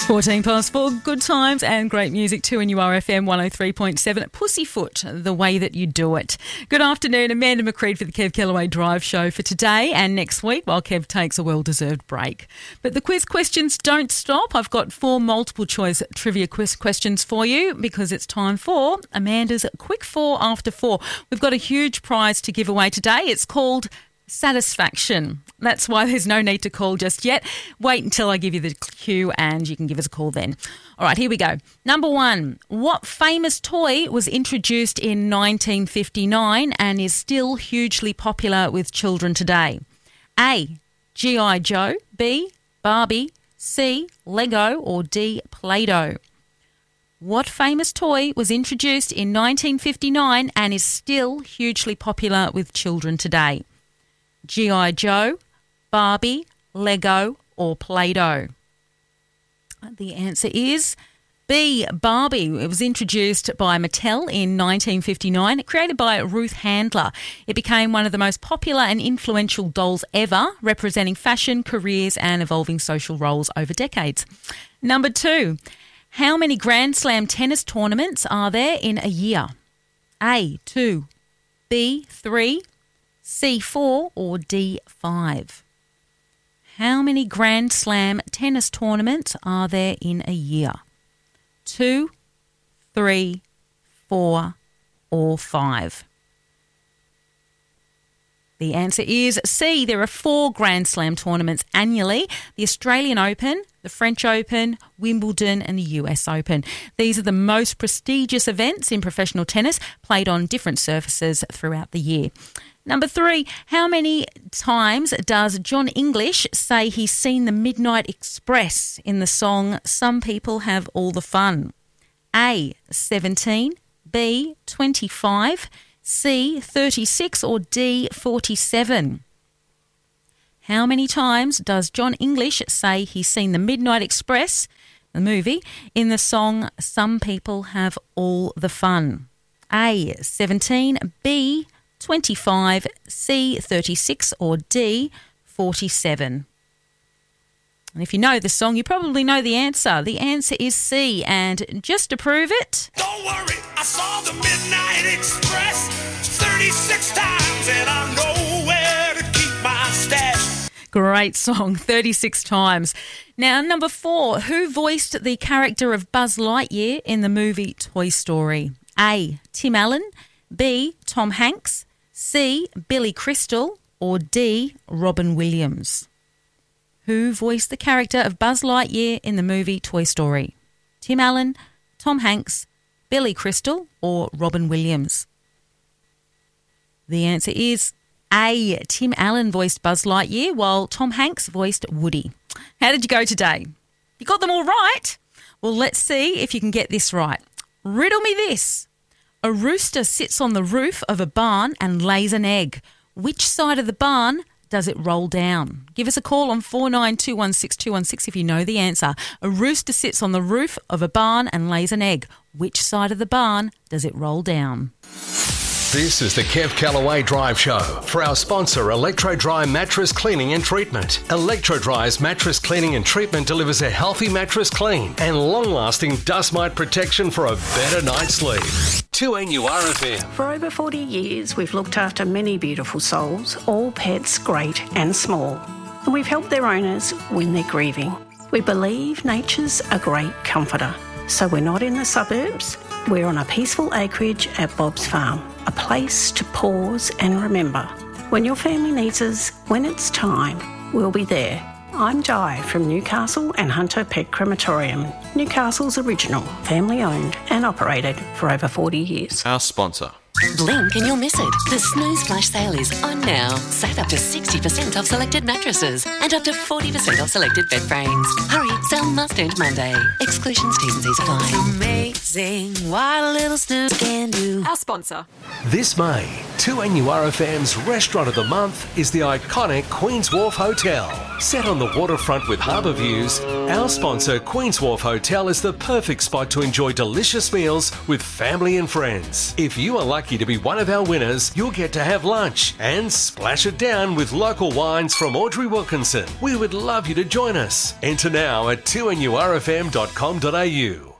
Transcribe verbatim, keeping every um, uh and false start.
fourteen past four, good times and great music too, and you are F M one oh three point seven. Pussyfoot, the way that you do it. Good afternoon, Amanda McCreed for the Kev Kellaway Drive Show for today and next week while Kev takes a well-deserved break. But the quiz questions don't stop. I've got four multiple choice trivia quiz questions for you because it's time for Amanda's Quick Four After Four. We've got a huge prize to give away today. It's called Satisfaction. That's why there's no need to call just yet. Wait until I give you the cue and you can give us a call then. All right, here we go. Number one, what famous toy was introduced in nineteen fifty-nine and is still hugely popular with children today? A, G I Joe, B, Barbie, C, Lego, or D, Play-Doh? What famous toy was introduced in nineteen fifty-nine and is still hugely popular with children today? G I Joe, Barbie, Lego, or Play-Doh? The answer is B, Barbie. It was introduced by Mattel in nineteen fifty-nine, created by Ruth Handler. It became one of the most popular and influential dolls ever, representing fashion, careers, and evolving social roles over decades. Number two, how many Grand Slam tennis tournaments are there in a year? A, two, B, three, C, four, or D, five? How many Grand Slam tennis tournaments are there in a year? Two, three, four, or five? The answer is C. There are four Grand Slam tournaments annually: the Australian Open, the French Open, Wimbledon and the U S Open. These are the most prestigious events in professional tennis, played on different surfaces throughout the year. Number three, how many times does John English say he's seen the Midnight Express in the song Some People Have All the Fun? A, seventeen, B, twenty-five, C, thirty-six, or D, forty-seven? How many times does John English say he's seen the Midnight Express, the movie, in the song Some People Have All the Fun? A, seventeen, B, twenty-five, C, thirty-six, or D, forty-seven? And if you know the song, you probably know the answer. The answer is C, and just to prove it... Don't worry, I saw the Midnight Express thirty-six times, and I know where to keep my stash. Great song, thirty-six times. Now, number four, who voiced the character of Buzz Lightyear in the movie Toy Story? A, Tim Allen, B, Tom Hanks, C, Billy Crystal, or D, Robin Williams? Who voiced the character of Buzz Lightyear in the movie Toy Story? Tim Allen, Tom Hanks, Billy Crystal, or Robin Williams? The answer is A, Tim Allen voiced Buzz Lightyear, while Tom Hanks voiced Woody. How did you go today? You got them all right? Well, let's see if you can get this right. Riddle me this. A rooster sits on the roof of a barn and lays an egg. Which side of the barn does it roll down? Give us a call on four nine two one six two one six if you know the answer. A rooster sits on the roof of a barn and lays an egg. Which side of the barn does it roll down? This is the Kev Kellaway Drive Show for our sponsor, Electro Dry Mattress Cleaning and Treatment. Electro Dry's mattress cleaning and treatment delivers a healthy mattress clean and long-lasting dust mite protection for a better night's sleep. two N U R F M. For over forty years, we've looked after many beautiful souls, all pets great and small. And we've helped their owners when they're grieving. We believe nature's a great comforter. So we're not in the suburbs. We're on a peaceful acreage at Bob's Farm, a place to pause and remember. When your family needs us, when it's time, we'll be there. I'm Di from Newcastle and Hunter Pet Crematorium, Newcastle's original, family-owned and operated for over forty years. Our sponsor. Blink and you'll miss it. The Snooze Flash sale is on now. Save up to sixty percent off selected mattresses and up to forty percent off selected bed frames. Hurry, sale must end Monday. Exclusions, T's and C's apply. Amazing what a little snooze can do. Our sponsor. This May, two N U R F M's Restaurant of the Month is the iconic Queen's Wharf Hotel. Set on the waterfront with harbour views, our sponsor Queen's Wharf Hotel is the perfect spot to enjoy delicious meals with family and friends. If you are lucky lucky to be one of our winners, you'll get to have lunch and splash it down with local wines from Audrey Wilkinson. We would love you to join us. Enter now at two N U R F M dot com dot A U.